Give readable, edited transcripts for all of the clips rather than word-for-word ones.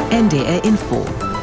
NDR Info.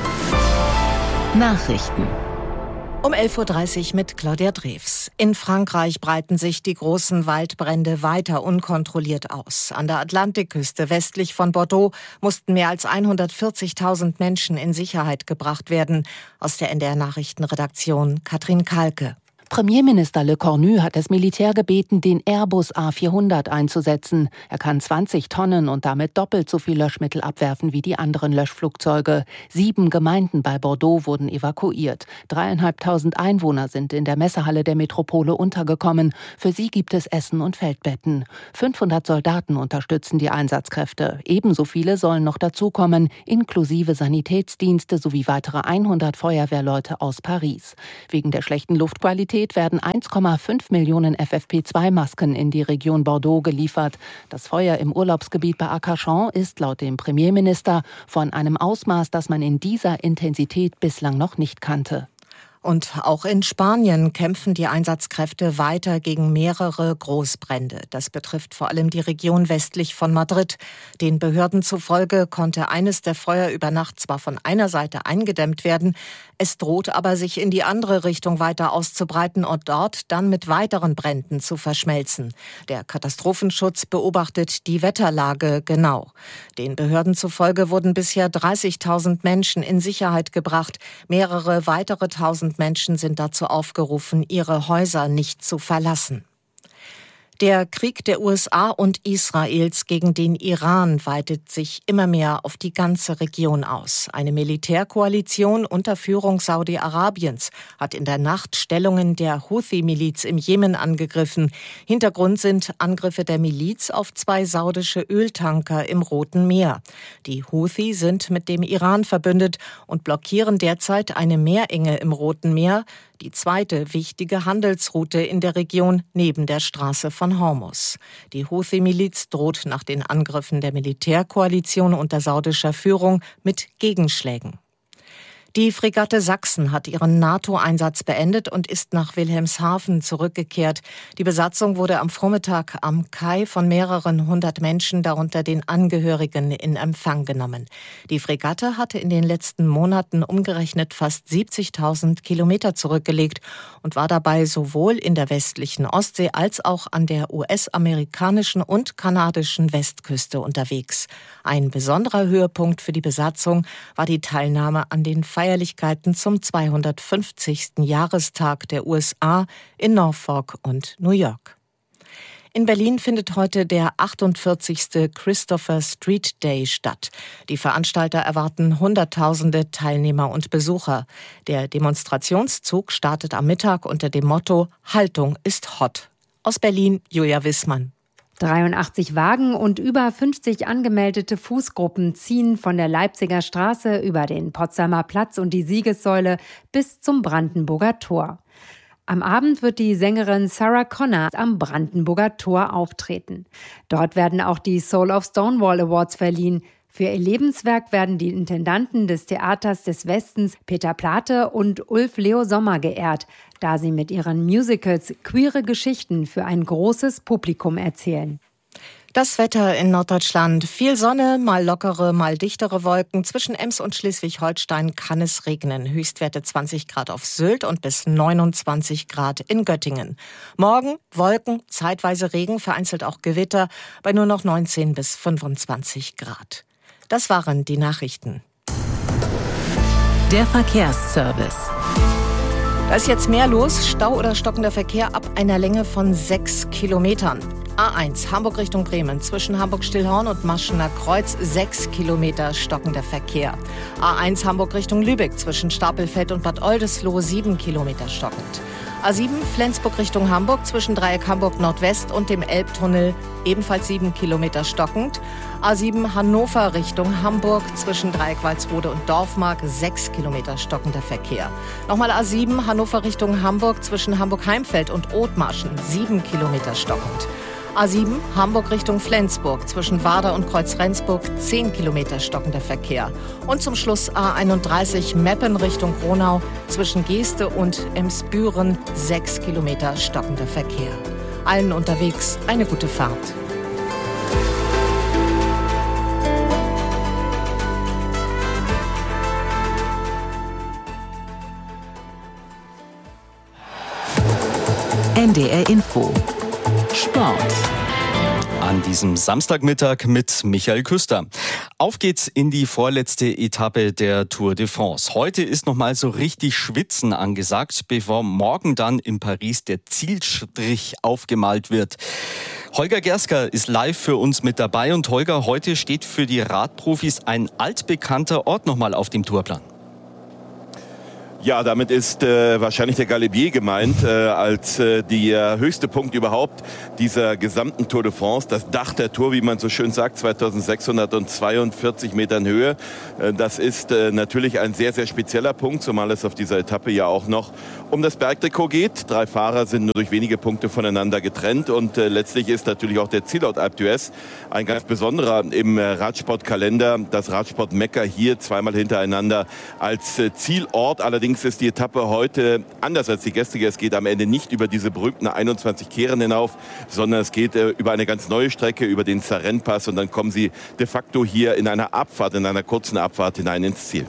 Nachrichten. Um 11.30 Uhr mit Claudia Drews. In Frankreich breiten sich die großen Waldbrände weiter unkontrolliert aus. An der Atlantikküste westlich von Bordeaux mussten mehr als 140.000 Menschen in Sicherheit gebracht werden. Aus der NDR Nachrichtenredaktion Katrin Kalke. Premierminister Le Cornu hat das Militär gebeten, den Airbus A400 einzusetzen. Er kann 20 Tonnen und damit doppelt so viel Löschmittel abwerfen wie die anderen Löschflugzeuge. 7 Gemeinden bei Bordeaux wurden evakuiert. 3.500 Einwohner sind in der Messehalle der Metropole untergekommen. Für sie gibt es Essen und Feldbetten. 500 Soldaten unterstützen die Einsatzkräfte. Ebenso viele sollen noch dazukommen, inklusive Sanitätsdienste sowie weitere 100 Feuerwehrleute aus Paris. Wegen der schlechten Luftqualität werden 1,5 Millionen FFP2-Masken in die Region Bordeaux geliefert. Das Feuer im Urlaubsgebiet bei Arcachon ist laut dem Premierminister von einem Ausmaß, das man in dieser Intensität bislang noch nicht kannte. Und auch in Spanien kämpfen die Einsatzkräfte weiter gegen mehrere Großbrände. Das betrifft vor allem die Region westlich von Madrid. Den Behörden zufolge konnte eines der Feuer über Nacht zwar von einer Seite eingedämmt werden, es droht aber, sich in die andere Richtung weiter auszubreiten und dort dann mit weiteren Bränden zu verschmelzen. Der Katastrophenschutz beobachtet die Wetterlage genau. Den Behörden zufolge wurden bisher 30.000 Menschen in Sicherheit gebracht. Mehrere weitere 1.000 Menschen sind dazu aufgerufen, ihre Häuser nicht zu verlassen. Der Krieg der USA und Israels gegen den Iran weitet sich immer mehr auf die ganze Region aus. Eine Militärkoalition unter Führung Saudi-Arabiens hat in der Nacht Stellungen der Houthi-Miliz im Jemen angegriffen. Hintergrund sind Angriffe der Miliz auf 2 saudische Öltanker im Roten Meer. Die Houthi sind mit dem Iran verbündet und blockieren derzeit eine Meerenge im Roten Meer, die zweite wichtige Handelsroute in der Region neben der Straße von Hormuz. Die Houthi-Miliz droht nach den Angriffen der Militärkoalition unter saudischer Führung mit Gegenschlägen. Die Fregatte Sachsen hat ihren NATO-Einsatz beendet und ist nach Wilhelmshaven zurückgekehrt. Die Besatzung wurde am Vormittag am Kai von mehreren 100 Menschen, darunter den Angehörigen, in Empfang genommen. Die Fregatte hatte in den letzten Monaten umgerechnet fast 70.000 Kilometer zurückgelegt und war dabei sowohl in der westlichen Ostsee als auch an der US-amerikanischen und kanadischen Westküste unterwegs. Ein besonderer Höhepunkt für die Besatzung war die Teilnahme an den Feierlichkeiten zum 250. Jahrestag der USA in Norfolk und New York. In Berlin findet heute der 48. Christopher Street Day statt. Die Veranstalter erwarten Hunderttausende Teilnehmer und Besucher. Der Demonstrationszug startet am Mittag unter dem Motto „Haltung ist hot". Aus Berlin, Julia Wissmann. 83 Wagen und über 50 angemeldete Fußgruppen ziehen von der Leipziger Straße über den Potsdamer Platz und die Siegessäule bis zum Brandenburger Tor. Am Abend wird die Sängerin Sarah Connor am Brandenburger Tor auftreten. Dort werden auch die Soul of Stonewall Awards verliehen. Für ihr Lebenswerk werden die Intendanten des Theaters des Westens Peter Plate und Ulf Leo Sommer geehrt, da sie mit ihren Musicals queere Geschichten für ein großes Publikum erzählen. Das Wetter in Norddeutschland. Viel Sonne, mal lockere, mal dichtere Wolken. Zwischen Ems und Schleswig-Holstein kann es regnen. Höchstwerte 20 Grad auf Sylt und bis 29 Grad in Göttingen. Morgen Wolken, zeitweise Regen, vereinzelt auch Gewitter bei nur noch 19 bis 25 Grad. Das waren die Nachrichten. Der Verkehrsservice. Da ist jetzt mehr los. Stau oder stockender Verkehr ab einer Länge von 6 Kilometern. A1 Hamburg Richtung Bremen zwischen Hamburg-Stillhorn und Maschener Kreuz 6 Kilometer stockender Verkehr. A1 Hamburg Richtung Lübeck zwischen Stapelfeld und Bad Oldesloe 7 Kilometer stockend. A7 Flensburg Richtung Hamburg zwischen Dreieck Hamburg Nordwest und dem Elbtunnel ebenfalls 7 Kilometer stockend. A7 Hannover Richtung Hamburg zwischen Dreieck Walsrode und Dorfmark 6 Kilometer stockender Verkehr. Nochmal A7 Hannover Richtung Hamburg zwischen Hamburg-Heimfeld und Othmarschen 7 Kilometer stockend. A7 Hamburg Richtung Flensburg zwischen Warder und Kreuz-Rendsburg 10 Kilometer stockender Verkehr. Und zum Schluss A31 Meppen Richtung Gronau zwischen Geeste und Emsbüren 6 Kilometer stockender Verkehr. Allen unterwegs eine gute Fahrt. NDR Info. Sport. An diesem Samstagmittag mit Michael Küster. Auf geht's in die vorletzte Etappe der Tour de France. Heute ist nochmal so richtig Schwitzen angesagt, bevor morgen dann in Paris der Zielstrich aufgemalt wird. Holger Gersker ist live für uns mit dabei. Und Holger, heute steht für die Radprofis ein altbekannter Ort nochmal auf dem Tourplan. Ja, damit ist wahrscheinlich der Galibier gemeint, als der höchste Punkt überhaupt dieser gesamten Tour de France. Das Dach der Tour, wie man so schön sagt, 2642 Metern Höhe. Das ist natürlich ein sehr, sehr spezieller Punkt, zumal es auf dieser Etappe ja auch noch um das Bergtrikot geht. 3 Fahrer sind nur durch wenige Punkte voneinander getrennt und letztlich ist natürlich auch der Zielort Alpe d'Huez ein ganz besonderer im Radsportkalender. Das Radsport-Mekka hier zweimal hintereinander als Zielort. Allerdings ist die Etappe heute anders als die gestrige. Es geht am Ende nicht über diese berühmten 21 Kehren hinauf, sondern es geht über eine ganz neue Strecke, über den Sarenne-Pass und dann kommen sie de facto hier in einer Abfahrt, in einer kurzen Abfahrt hinein ins Ziel.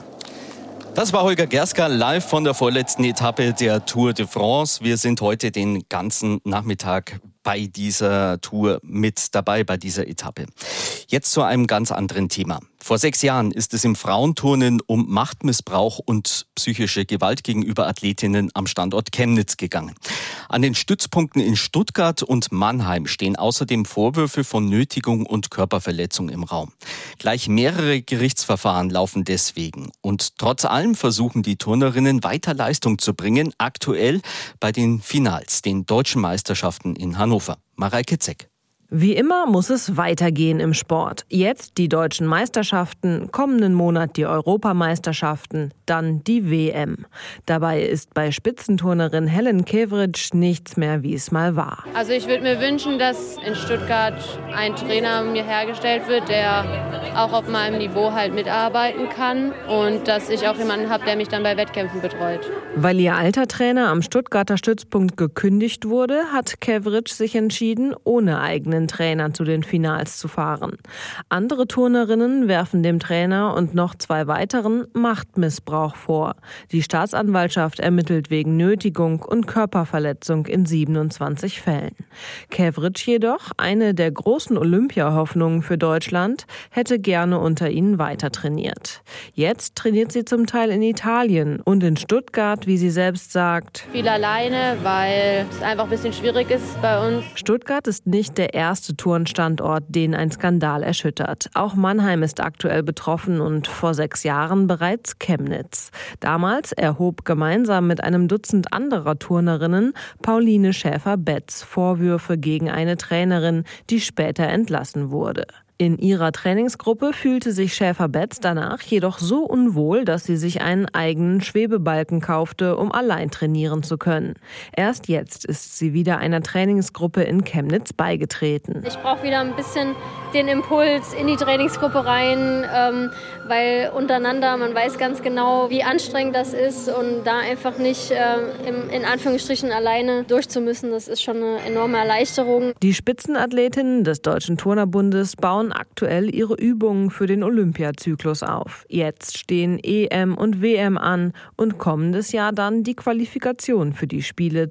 Das war Holger Gersker live von der vorletzten Etappe der Tour de France. Wir sind heute den ganzen Nachmittag bei dieser Tour mit dabei, bei dieser Etappe. Jetzt zu einem ganz anderen Thema. Vor 6 Jahren ist es im Frauenturnen um Machtmissbrauch und psychische Gewalt gegenüber Athletinnen am Standort Chemnitz gegangen. An den Stützpunkten in Stuttgart und Mannheim stehen außerdem Vorwürfe von Nötigung und Körperverletzung im Raum. Gleich mehrere Gerichtsverfahren laufen deswegen. Und trotz allem versuchen die Turnerinnen weiter Leistung zu bringen, aktuell bei den Finals, den deutschen Meisterschaften in Hannover. Mareike Zeck. Wie immer muss es weitergehen im Sport. Jetzt die deutschen Meisterschaften, kommenden Monat die Europameisterschaften, dann die WM. Dabei ist bei Spitzenturnerin Helen Kevric nichts mehr, wie es mal war. Also ich würde mir wünschen, dass in Stuttgart ein Trainer mir hergestellt wird, der auch auf meinem Niveau halt mitarbeiten kann und dass ich auch jemanden habe, der mich dann bei Wettkämpfen betreut. Weil ihr alter Trainer am Stuttgarter Stützpunkt gekündigt wurde, hat Kevric sich entschieden, ohne eigenen Trainer zu den Finals zu fahren. Andere Turnerinnen werfen dem Trainer und noch 2 weiteren Machtmissbrauch vor. Die Staatsanwaltschaft ermittelt wegen Nötigung und Körperverletzung in 27 Fällen. Kevric jedoch, eine der großen Olympiahoffnungen für Deutschland, hätte gerne unter ihnen weiter trainiert. Jetzt trainiert sie zum Teil in Italien und in Stuttgart, wie sie selbst sagt. Viel alleine, weil es einfach ein bisschen schwierig ist bei uns. Stuttgart ist nicht der erste Turnstandort, den ein Skandal erschüttert. Auch Mannheim ist aktuell betroffen und vor 6 Jahren bereits Chemnitz. Damals erhob gemeinsam mit einem Dutzend anderer Turnerinnen Pauline Schäfer-Betz Vorwürfe gegen eine Trainerin, die später entlassen wurde. In ihrer Trainingsgruppe fühlte sich Schäfer-Betz danach jedoch so unwohl, dass sie sich einen eigenen Schwebebalken kaufte, um allein trainieren zu können. Erst jetzt ist sie wieder einer Trainingsgruppe in Chemnitz beigetreten. Ich brauche wieder ein bisschen den Impuls in die Trainingsgruppe rein, weil untereinander, man weiß ganz genau, wie anstrengend das ist und da einfach nicht in Anführungsstrichen alleine durchzumüssen, das ist schon eine enorme Erleichterung. Die Spitzenathletinnen des Deutschen Turnerbundes bauen aktuell ihre Übungen für den Olympiazyklus auf. Jetzt stehen EM und WM an und kommendes Jahr dann die Qualifikation für die Spiele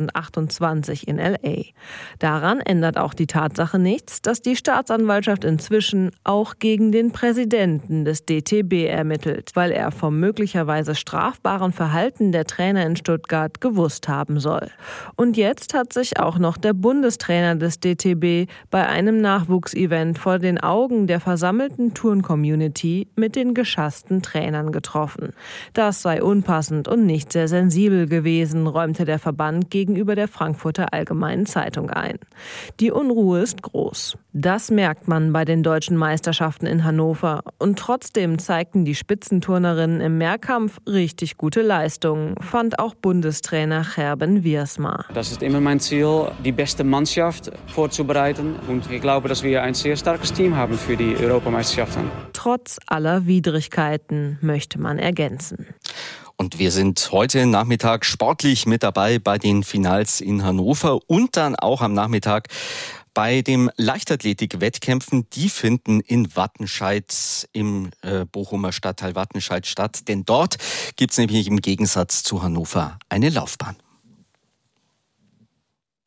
2028 in LA. Daran ändert auch die Tatsache nichts, dass die Staatsanwaltschaft inzwischen auch gegen den Präsidenten des DTB ermittelt, weil er vom möglicherweise strafbaren Verhalten der Trainer in Stuttgart gewusst haben soll. Und jetzt hat sich auch noch der Bundestrainer des DTB bei einem Nachwuchsevent vor den Augen der versammelten Turn-Community mit den geschassten Trainern getroffen. Das sei unpassend und nicht sehr sensibel gewesen, räumte der Verband gegenüber der Frankfurter Allgemeinen Zeitung ein. Die Unruhe ist groß. Das merkt man bei den deutschen Meisterschaften in Hannover. Und trotzdem zeigten die Spitzenturnerinnen im Mehrkampf richtig gute Leistungen, fand auch Bundestrainer Gerben Wiersma. Das ist immer mein Ziel, die beste Mannschaft vorzubereiten. Und ich glaube, dass wir ein sehr starkes Team haben für die Europameisterschaften. Trotz aller Widrigkeiten, möchte man ergänzen. Und wir sind heute Nachmittag sportlich mit dabei bei den Finals in Hannover und dann auch am Nachmittag bei dem Leichtathletik-Wettkämpfen. Die finden in Wattenscheid im Bochumer Stadtteil Wattenscheid statt. Denn dort gibt es nämlich im Gegensatz zu Hannover eine Laufbahn.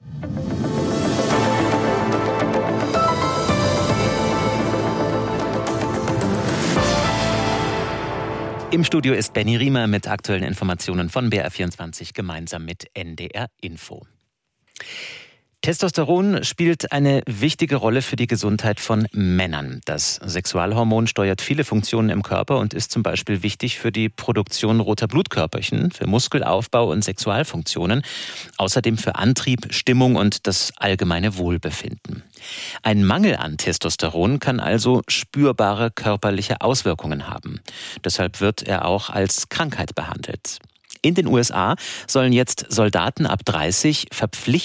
Im Studio ist Benny Riemer mit aktuellen Informationen von BR24 gemeinsam mit NDR Info. Testosteron spielt eine wichtige Rolle für die Gesundheit von Männern. Das Sexualhormon steuert viele Funktionen im Körper und ist zum Beispiel wichtig für die Produktion roter Blutkörperchen, für Muskelaufbau und Sexualfunktionen, außerdem für Antrieb, Stimmung und das allgemeine Wohlbefinden. Ein Mangel an Testosteron kann also spürbare körperliche Auswirkungen haben. Deshalb wird er auch als Krankheit behandelt. In den USA sollen jetzt Soldaten ab 30 verpflichtend